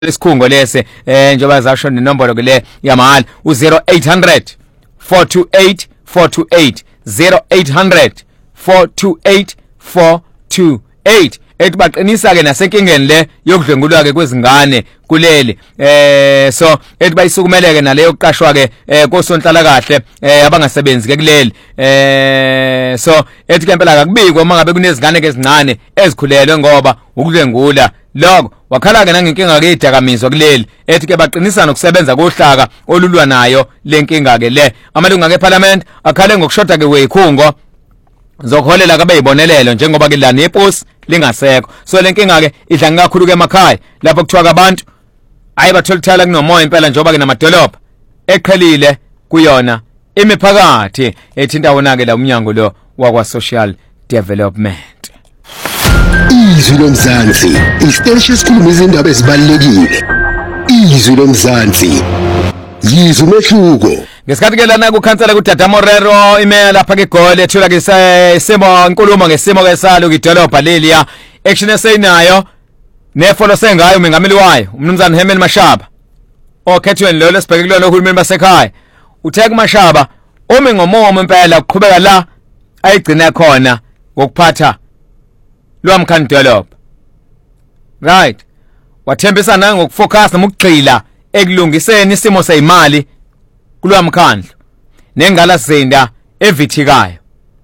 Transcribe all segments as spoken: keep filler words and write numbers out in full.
lesikhungo lese eh njoba zasho nenombolo ke le yamahhala u zero eight hundred four two eight four two eight zero eight hundred four two eight four two eight ethi baqinisa ke nasenkingeni le yokudlengulwa ke kwezingane kuleli eh so ethi bayisukumeleke naleyo yokuqashwa ke kosonhlala kahle eh abangasebenzi ke kuleli eh so ethi ke impela akubikwe mangabe kunezingane ke ezincane ezikhulelwe ngoba ukudlengula lokho wakhala ke nangenkinga ke idakamizwa kuleli ethi ke baqinisa nokusebenza kohlaka olulwa nayo lenkinga ke le amalunga ke parliament akhale ngokushoda ke weyikhungo zokholela kabe ibonelelo njengoba ke la neposi lingasekho so lenkinga ke idla ngakhulu ke emakhaya lapho kuthiwa abantu ayi batholithala kunomoya impela njengoba ke namadolobha eqhelile kuyona imiphakathi ethinta wona ke la umnyango lo wakwa social development. Izwi lomzansi isiteshi esikhuluma izindaba ezibalulekile. Izwi lomzansi yizwe umehluko. Ngesikhathi ke lana kukhansela kuDada Morero email lapha ke Goli ethula ke isimo inkulumo ngesimo ke salo kidolobha leliya action esayinayo nefolo sengayo umengameli wayo umnumzana Herman Mashaba okhethweni lo lesibheke kulona uhulumeni basekhaya uthe kuMashaba ome ngomomo impela ukuqhubeka la ayigcina khona ngokuphatha lwamkhani dolobha right wathembisa nangokufocus nomukugxila ekulungiseni isimo seyimali kulwamkhandlo nengala zinda evithikayo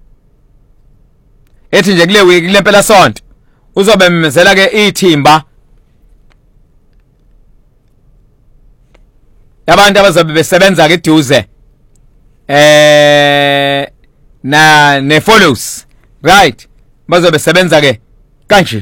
ethi nje kule week lempela sonto uzobe memezela ke ithimba yabantu abazobe besebenza ke duze eh na ne follows right bazobe sebenza ke kanje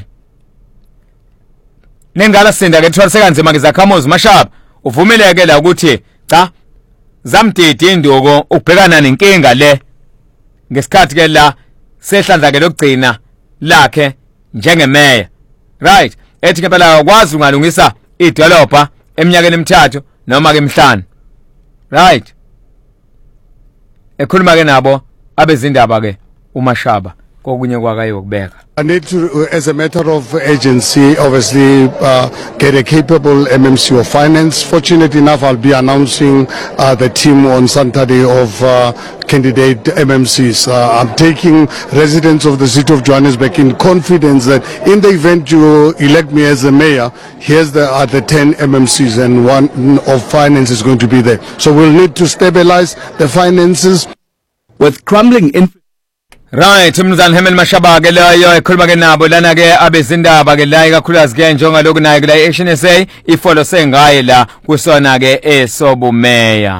nengala zinda ke thwala sekanzima ke zakhamuzi Mashaba uvumeleke la ukuthi cha zamdidi induko ukubhekana nenkinga le ngesikhathi ke la sehlandla ke lokugcina lakhe njengemeya right ethi ke phela akwazi ungalungisa idolobha eminyakeni emithathu noma ke emihlanu right ekhuluma ke nabo abezindaba ke uMashaba kokunye kwakayo ukubeka. I need to, as a matter of urgency, obviously uh, get a capable M M C of finance. Fortunate enough, I'll be announcing uh, the team on Saturday of uh, candidate M M Cs. Uh, I'm taking residents of the city of Johannesburg in confidence that in the event you elect me as a mayor, here's the, uh, the ten M M Cs and one of finance is going to be there. So we'll need to stabilize the finances. With crumbling infrastructure. Right, umnumzana Herman Mashaba ke leyo ekhuluma ke nabo lana ke abezindaba ke la ikakhulukazi ke njenga lokhu nayo ke la action S A ifollow sengaye la kusona ke esobumeya.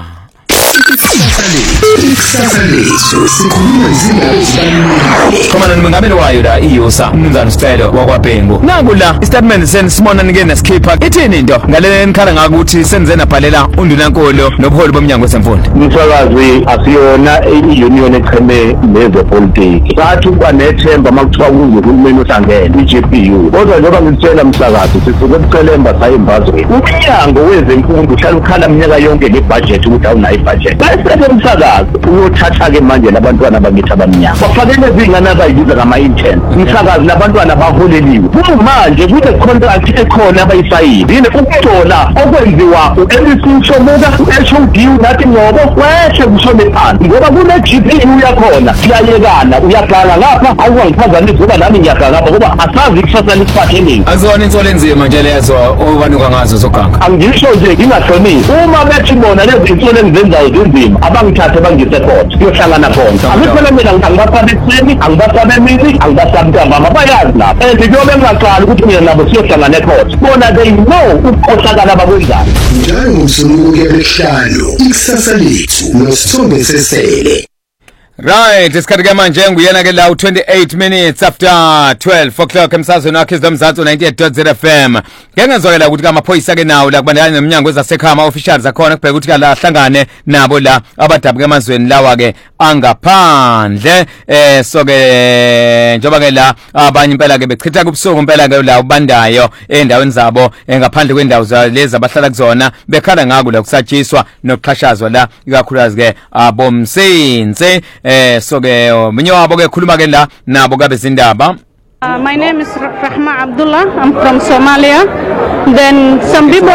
Isasaleso sikhuluma izindaba ezibalulekile. Khona nomengameli wayo la iyosa umnumzana Sicelo wakwaBhengu. Naku la istatement sensimona nike nesikhipha ithini into ngale enikhala ngakuthi senze nabhalela undunankolo nobuholi bomnyango wesemfundo. Umsakazi asiyona iunion echeme nezepolitiki. Sathi kuba nethemba makuthiwa uhulumeni ohlangene i-G P U. Kodwa njengoba ngitshela umsakazi sisuke ebucelemba sayimbazwe. Umnyango wezemfundo uhlala ukhala iminyaka yonke ngebudget ukuthi awunayo ibudget. Bese umsakazi uyothatha ke manje labantwana bakithi abamnyama bafanele zingane abayibiza ngama intern umsakazi labantwana baholeliwe manje kule contract ekhona abayisayini yini ukuthola okwenziwa u-M C Shomuka u-H O D nathi ngobo wehle kushone phansi ngoba kune G P U yakhona siyayekana uyaqala lapha awungiphazanisa ngoba nami ngiyaqala ngoba asazi ikusasa lisiphatheni azona insolo enzima nje lezo obanuka ngazo zoganga angisho nje ngingahlonisi uma bethi bona lezi insolo engizenzayo zinzima abangithathe bangise court kuyohlangana khona akuphela mina ngibasabe ekuseni angibasabe emini angibasabe ntambama bayazi lapha and kuyobe ngaqala ukuthi mina nabo siyohlangana ecourt bona they know ukukhohlakala abakwenzayo njalo ngomsuku ehlalo ikusasa lethu nosithombe sesele. Right, isikhathi ke manje nguyena ke la twenty-eight minutes after twelve o'clock emsazweni wakhe izomzathu ninety-eight point zero F M. Ngengezwakela ukuthi amaphoyisa ke nawo la kubandakanya nomnyango wezasekhaya ama officials akhona kubheka ukuthi la hlangane nabo la abadabuka emazweni lawa ke angaphandle eh so ke njoba ke la abanye impela ke bechitha kubusuku impela ke la ubandayo endaweni zabo engaphandle kwendawo zalezi abahlala kuzona bekhala ngako la kusatshiswa nokuxhashazwa la ikakhulukazi ke abomsenze eh so ke umunye wabo ke khuluma ke la nabo kabe zindaba Uh, my name is Rahma Abdullah. I'm from Somalia. Then some people